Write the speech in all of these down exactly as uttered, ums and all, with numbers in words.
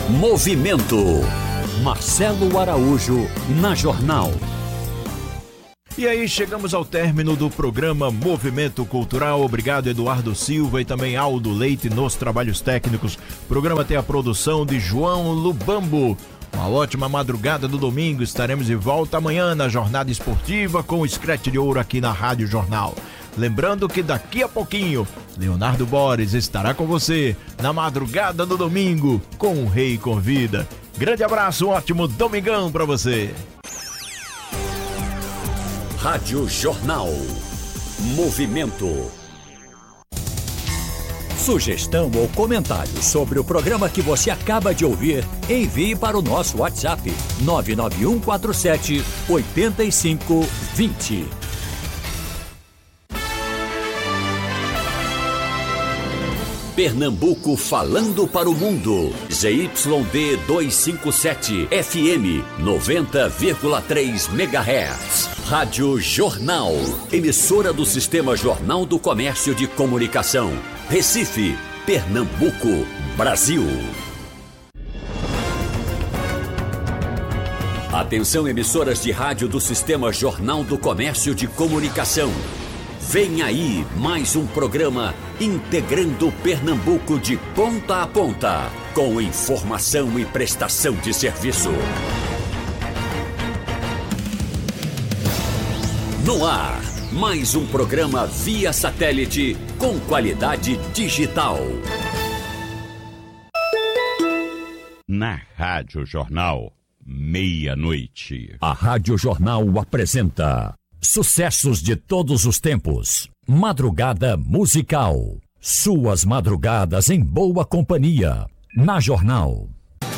Movimento. Marcelo Araújo na Jornal. E aí, chegamos ao término do programa Movimento Cultural. Obrigado, Eduardo Silva e também Aldo Leite nos trabalhos técnicos. O programa tem a produção de João Lubambo. Uma ótima madrugada do domingo. Estaremos de volta amanhã na Jornada Esportiva com o Scratch de Ouro aqui na Rádio Jornal. Lembrando que daqui a pouquinho, Leonardo Boris estará com você na madrugada do domingo com o Rei Convida. Grande abraço, um ótimo domingão para você. Rádio Jornal. Movimento. Sugestão ou comentário sobre o programa que você acaba de ouvir, envie para o nosso WhatsApp nove nove um quatro sete oito cinco dois zero. Pernambuco falando para o mundo. Z Y D duzentos e cinquenta e sete, F M noventa vírgula três megahertz. Rádio Jornal. Emissora do Sistema Jornal do Comércio de Comunicação. Recife, Pernambuco, Brasil. Atenção, emissoras de rádio do Sistema Jornal do Comércio de Comunicação. Vem aí mais um programa integrando Pernambuco de ponta a ponta, com informação e prestação de serviço. No ar, mais um programa via satélite com qualidade digital. Na Rádio Jornal, meia-noite. A Rádio Jornal apresenta sucessos de todos os tempos. Madrugada musical. Suas madrugadas em boa companhia. Na Jornal.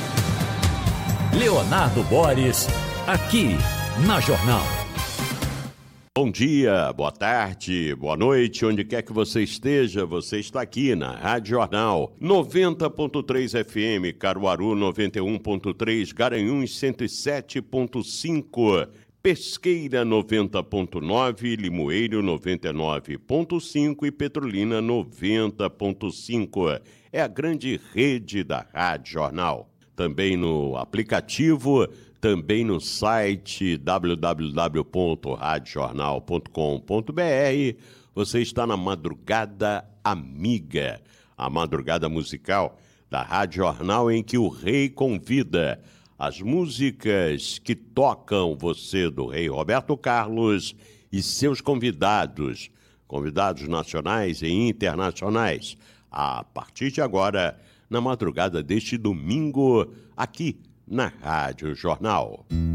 Leonardo Boris, aqui na Jornal. Bom dia, boa tarde, boa noite, onde quer que você esteja, você está aqui na Rádio Jornal, noventa ponto três F M, Caruaru noventa e um ponto três, Garanhuns cento e sete ponto cinco, Pesqueira noventa ponto nove, Limoeiro noventa e nove ponto cinco e Petrolina noventa ponto cinco. É a grande rede da Rádio Jornal. Também no aplicativo, também no site w w w ponto rádio jornal ponto com ponto b r. Você está na Madrugada Amiga, a madrugada musical da Rádio Jornal em que o Rei convida as músicas que tocam você do Rei Roberto Carlos e seus convidados, convidados nacionais e internacionais, a partir de agora, na madrugada deste domingo, aqui na Rádio Jornal.